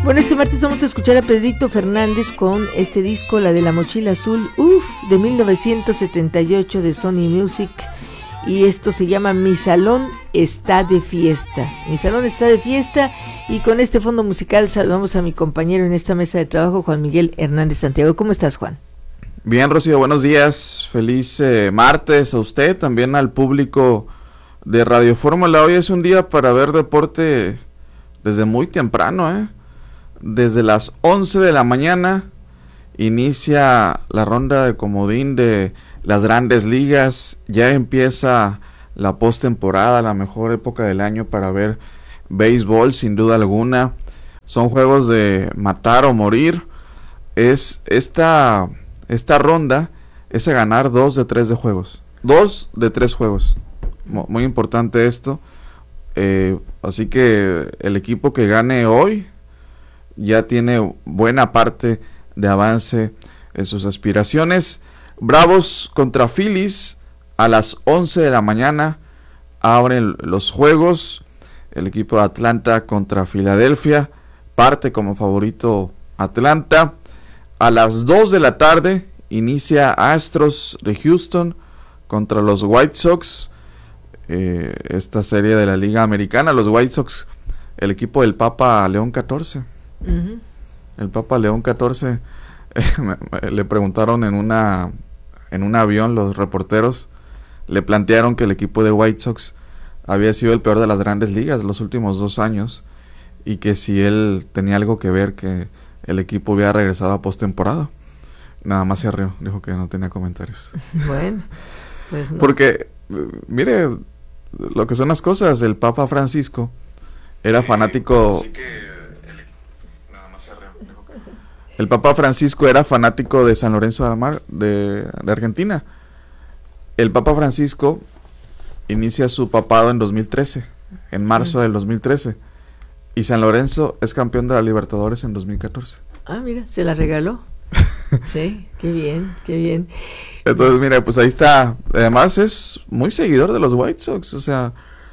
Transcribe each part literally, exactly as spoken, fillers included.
Bueno, este martes vamos a escuchar a Pedrito Fernández con este disco, La de la Mochila Azul, uff, de mil novecientos setenta y ocho de Sony Music. Y esto se llama Mi Salón Está de Fiesta. Mi Salón Está de Fiesta. Y con este fondo musical saludamos a mi compañero en esta mesa de trabajo, Juan Miguel Hernández Santiago. ¿Cómo estás, Juan? Bien, Rocío, buenos días. Feliz eh, martes a usted, también al público de Radio Fórmula. Hoy es un día para ver deporte desde muy temprano, ¿eh? Desde las once de la mañana inicia la ronda de comodín de las grandes ligas. Ya empieza la postemporada, la mejor época del año para ver béisbol, sin duda alguna. Son juegos de matar o morir. Es esta, esta ronda es a ganar dos de tres de juegos. Dos de tres juegos. Muy importante esto. Eh, así que el equipo que gane hoy ya tiene buena parte de avance en sus aspiraciones. Bravos contra Phillies a las once de la mañana abren los juegos. El equipo de Atlanta contra Filadelfia, parte como favorito Atlanta. A las dos de la tarde inicia Astros de Houston contra los White Sox. Eh, esta serie de la Liga Americana, los White Sox, el equipo del Papa León catorce. Uh-huh. El Papa León catorce, eh, me, me, le preguntaron en una en un avión los reporteros, le plantearon que el equipo de White Sox había sido el peor de las grandes ligas los últimos dos años y que si él tenía algo que ver que el equipo hubiera regresado a postemporada. Nada más se rió, dijo que no tenía comentarios. Bueno, pues no. Porque, mire, lo que son las cosas, el Papa Francisco era fanático... El Papa Francisco era fanático de San Lorenzo de Almagro, de, de Argentina. El Papa Francisco inicia su papado en dos mil trece, en marzo mm. del dos mil trece. Y San Lorenzo es campeón de la Libertadores en dos mil catorce. Ah, mira, se la regaló. Sí, qué bien, qué bien. Entonces, mira, pues ahí está. Además es muy seguidor de los White Sox. O sea,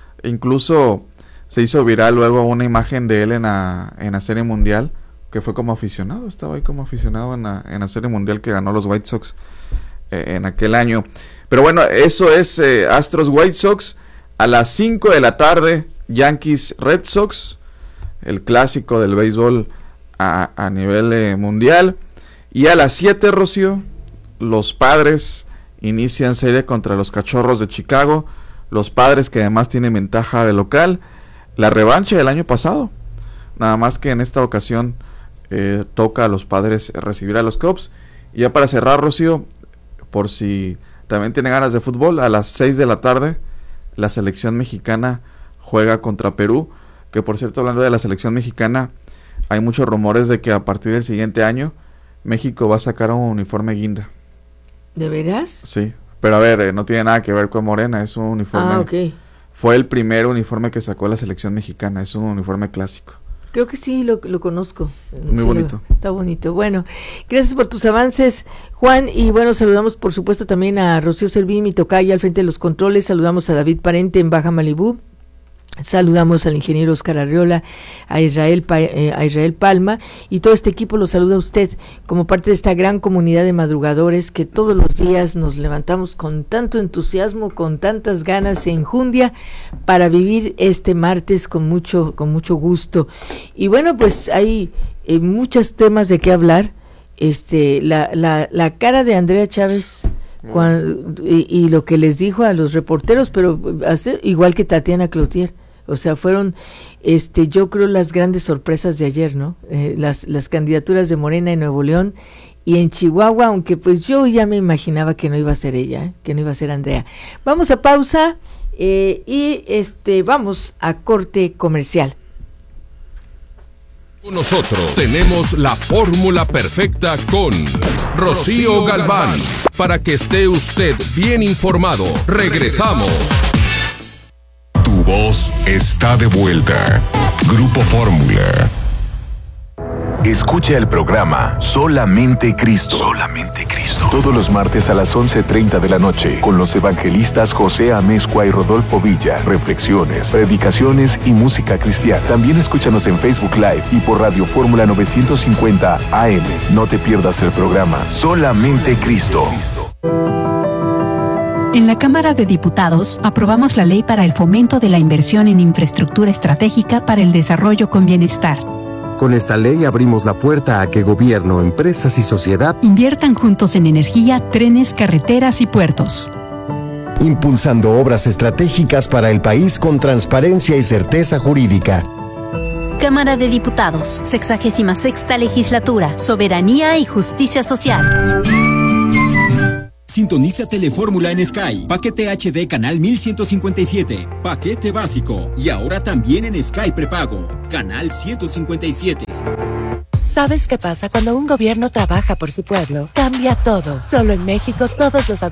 incluso se hizo viral luego una imagen de él en la, en la Serie Mundial, que fue como aficionado, estaba ahí como aficionado en la, en la Serie Mundial que ganó los White Sox eh, en aquel año. Pero bueno, eso es eh, Astros White Sox. A las cinco de la tarde, Yankees Red Sox, el clásico del béisbol a, a nivel eh, mundial. Y a las siete, Rocío, los Padres inician serie contra los Cachorros de Chicago. Los Padres que además tienen ventaja de local. La revancha del año pasado. Nada más que en esta ocasión Eh, toca a los Padres recibir a los Cubs. Y ya para cerrar, Rocío, por si también tiene ganas de fútbol, a las seis de la tarde la selección mexicana juega contra Perú, que por cierto, hablando de la selección mexicana, hay muchos rumores de que a partir del siguiente año México va a sacar un uniforme guinda. ¿De veras? Sí, pero a ver, eh, no tiene nada que ver con Morena, es un uniforme. Ah, ok. Fue el primer uniforme que sacó la selección mexicana, es un uniforme clásico. Creo que sí, lo, lo conozco. Muy sí, bonito. Lo, está bonito. Bueno, gracias por tus avances, Juan. Y bueno, saludamos por supuesto también a Rocío Servín, mi tocaya al frente de los controles. Saludamos a David Parente en Baja Malibú. Saludamos al ingeniero Oscar Arriola, a Israel, pa- eh, a Israel Palma, y todo este equipo lo saluda a usted como parte de esta gran comunidad de madrugadores que todos los días nos levantamos con tanto entusiasmo, con tantas ganas e enjundia para vivir este martes con mucho, con mucho gusto. Y bueno, pues hay eh, muchos temas de qué hablar. Este, la, la, la cara de Andrea Chávez cuando, y, y lo que les dijo a los reporteros, pero igual que Tatiana Cloutier. O sea, fueron, este, yo creo, las grandes sorpresas de ayer, ¿no? Eh, las, las candidaturas de Morena en Nuevo León y en Chihuahua, aunque pues yo ya me imaginaba que no iba a ser ella, ¿eh? Que no iba a ser Andrea. Vamos a pausa eh, y este, vamos a corte comercial. Nosotros tenemos la fórmula perfecta con Rocío Galván, para que esté usted bien informado. Regresamos. Tu voz está de vuelta. Grupo Fórmula. Escucha el programa Solamente Cristo. Solamente Cristo. Todos los martes a las once treinta de la noche con los evangelistas José Amezcua y Rodolfo Villa. Reflexiones, predicaciones y música cristiana. También escúchanos en Facebook Live y por Radio Fórmula novecientos cincuenta A M. No te pierdas el programa Solamente Cristo. En la Cámara de Diputados aprobamos la ley para el fomento de la inversión en infraestructura estratégica para el desarrollo con bienestar. Con esta ley abrimos la puerta a que gobierno, empresas y sociedad inviertan juntos en energía, trenes, carreteras y puertos. Impulsando obras estratégicas para el país con transparencia y certeza jurídica. Cámara de Diputados, sexagésima sexta legislatura, soberanía y justicia social. Sintoniza Telefórmula en Sky. Paquete H D canal mil ciento cincuenta y siete. Paquete básico. Y ahora también en Sky prepago. Canal ciento cincuenta y siete. ¿Sabes qué pasa cuando un gobierno trabaja por su pueblo? Cambia todo. Solo en México todos los adultos